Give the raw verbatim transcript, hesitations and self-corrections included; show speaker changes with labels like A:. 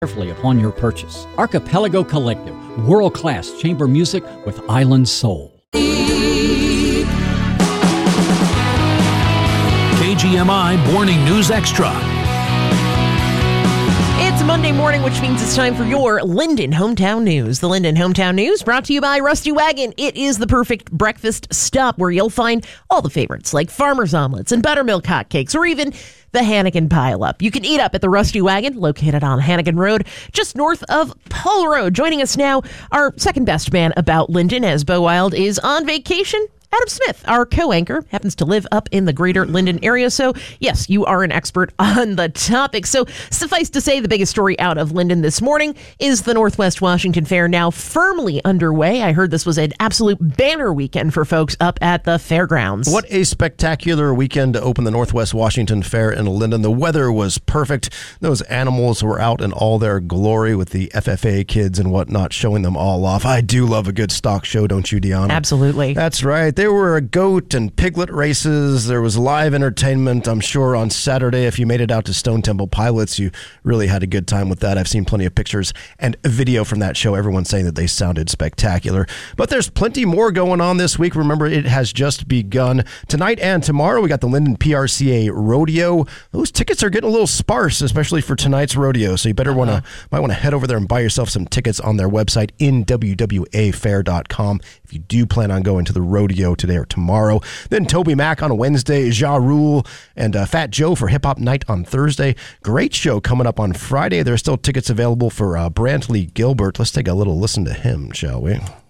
A: carefully upon your purchase. Archipelago Collective, world-class chamber music with island soul.
B: K G M I Morning News Extra.
C: It's Monday morning, which means it's time for your Linden Hometown News. The Linden Hometown News brought to you by Rusty Wagon. It is the perfect breakfast stop where you'll find all the favorites like farmer's omelets and buttermilk hotcakes, or even the Hannigan Pile-Up. You can eat up at the Rusty Wagon, located on Hannigan Road, just north of Pole Road. Joining us now, our second best man about Linden, as Bo Wild is on vacation. Adam Smith, our co-anchor, happens to live up in the greater Linden area. So, yes, you are an expert on the topic. So, suffice to say, the biggest story out of Linden this morning is the Northwest Washington Fair now firmly underway. I heard this was an absolute banner weekend for folks up at the fairgrounds.
D: What a spectacular weekend to open the Northwest Washington Fair in Linden. The weather was perfect. Those animals were out in all their glory with the F F A kids and whatnot, showing them all off. I do love a good stock show, don't you, Deanna?
C: Absolutely.
D: That's right. There were goat and piglet races. There was live entertainment, I'm sure, on Saturday. If you made it out to Stone Temple Pilots, you really had a good time with that. I've seen plenty of pictures and video from that show. Everyone's saying that they sounded spectacular. But there's plenty more going on this week. Remember, it has just begun. Tonight and tomorrow, we got the Linden P R C A Rodeo. Those tickets are getting a little sparse, especially for tonight's rodeo. So you better want to might want to head over there and buy yourself some tickets on their website, N W W A fair dot com, if you do plan on going to the rodeo today or tomorrow. Then Toby Mac on Wednesday, Ja Rule, and uh, Fat Joe for Hip Hop Night on Thursday. Great show coming up on Friday. There are still tickets available for uh, Brantley Gilbert. Let's take a little listen to him, shall we?